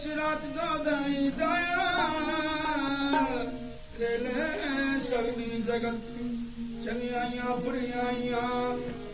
रात जो दई दया रेले सगनी जगत चंगियां बुरियां